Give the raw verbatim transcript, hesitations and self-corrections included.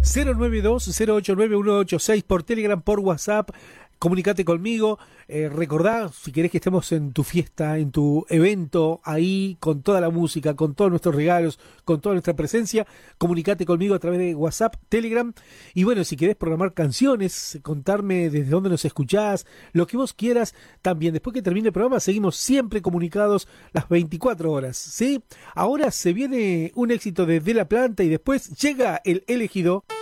cero nueve dos, cero ocho nueve, uno ocho seis por Telegram, por WhatsApp. Comunicate conmigo, eh, recordá, si querés que estemos en tu fiesta, en tu evento, ahí, con toda la música, con todos nuestros regalos, con toda nuestra presencia, comunicate conmigo a través de WhatsApp, Telegram, y bueno, si querés programar canciones, contarme desde dónde nos escuchás, lo que vos quieras, también, después que termine el programa, seguimos siempre comunicados las veinticuatro horas, ¿sí? Ahora se viene un éxito de De La Planta y después llega el elegido.